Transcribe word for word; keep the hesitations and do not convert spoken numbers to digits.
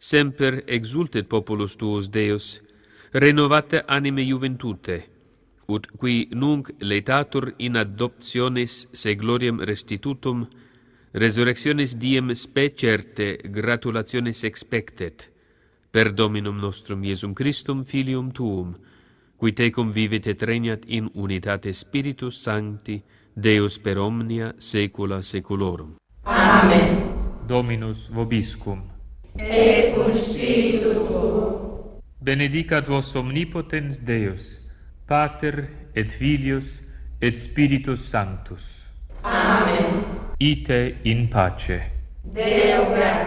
Semper exultet populus tuus, Deus, renovate anime juventute, ut qui nunc laetatur in adoptionis se gloriam restitutum, resurrectionis diem spe certe gratulationis expectet, per Dominum nostrum Iesum Christum Filium Tuum, qui tecum vivit et regnat in unitate Spiritus Sancti, Deus per omnia saecula saeculorum. Amen. Dominus vobiscum. Et cum spiritu tuo. Benedicat vos omnipotens Deus, Pater et Filius et Spiritus Sanctus. Amen. Ite in pace. Deo gratia.